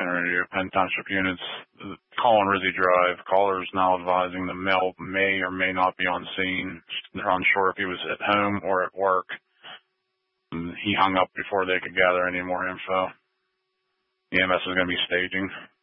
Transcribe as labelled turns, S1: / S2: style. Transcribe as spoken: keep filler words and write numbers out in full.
S1: Center area, Penn Township units calling Rizzy Drive. Callers now advising the male may or may not be on scene. They're unsure if he was at home or at work. And he hung up before they could gather any more info. E M S is going to be staging.